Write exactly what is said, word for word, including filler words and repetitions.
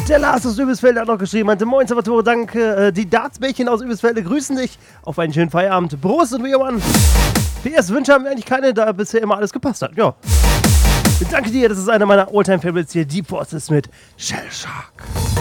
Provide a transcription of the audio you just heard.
Der Lars aus Übelsfelde hat noch geschrieben, meinte, moin Salvatore, danke. Äh, die Dartsbällchen aus Übelsfelde grüßen dich. Auf einen schönen Feierabend. Prost und wir Mann. P S Wünsche haben wir eigentlich keine, da bisher immer alles gepasst hat. Ja. Danke dir, das ist einer meiner Alltime-Favorites hier. Deep Forces mit Shell Shark.